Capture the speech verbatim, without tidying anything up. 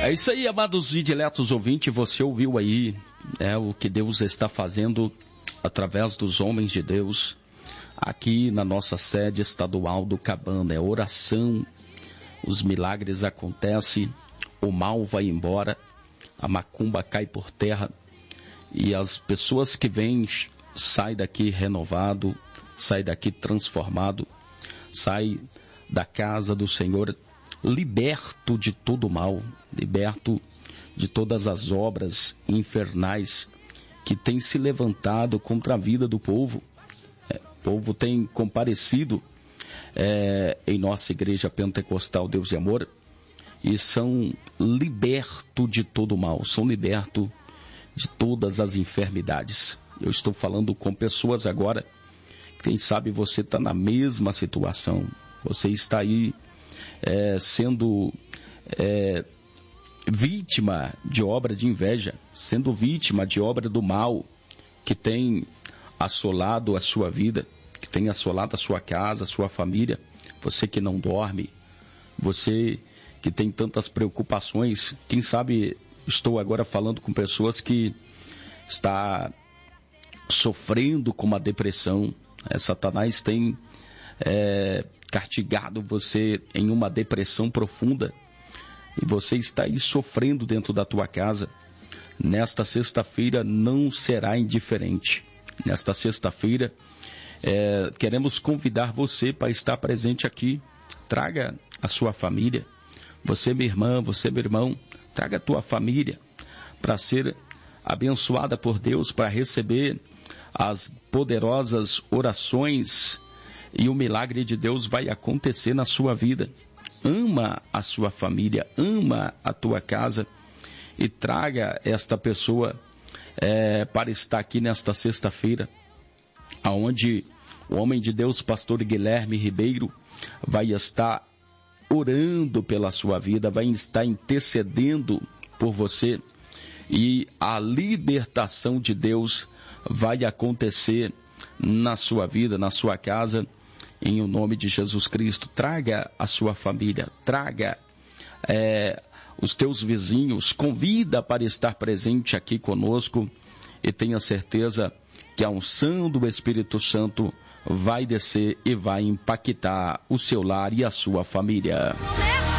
É isso aí, amados e diletos ouvintes, você ouviu aí, é, o que Deus está fazendo através dos homens de Deus aqui na nossa sede estadual do Cabana. É oração, os milagres acontecem, o mal vai embora, a macumba cai por terra e as pessoas que vêm saem daqui renovado, saem daqui transformado, saem da casa do Senhor liberto de todo mal, liberto de todas as obras infernais que têm se levantado contra a vida do povo. É, o povo tem comparecido é, em nossa igreja pentecostal Deus e Amor e são libertos de todo mal, são libertos de todas as enfermidades. Eu estou falando com pessoas agora, quem sabe você está na mesma situação, você está aí É, sendo é, vítima de obra de inveja, sendo vítima de obra do mal que tem assolado a sua vida, que tem assolado a sua casa, a sua família. Você que não dorme, você que tem tantas preocupações. Quem sabe estou agora falando com pessoas que está sofrendo com uma depressão. É, Satanás tem é, castigado você em uma depressão profunda e você está aí sofrendo dentro da tua casa. Nesta sexta-feira não será indiferente. Nesta sexta-feira é, queremos convidar você para estar presente aqui. Traga a sua família, você minha irmã, você meu irmão, traga a tua família para ser abençoada por Deus, para receber as poderosas orações e o milagre de Deus vai acontecer na sua vida. Ama a sua família, ama a tua casa e traga esta pessoa é, para estar aqui nesta sexta-feira, aonde o homem de Deus, pastor Guilherme Ribeiro, vai estar orando pela sua vida, vai estar intercedendo por você e a libertação de Deus vai acontecer na sua vida, na sua casa, em o nome de Jesus Cristo. Traga a sua família, traga é, os teus vizinhos, convida para estar presente aqui conosco e tenha certeza que a unção do Espírito Santo vai descer e vai impactar o seu lar e a sua família.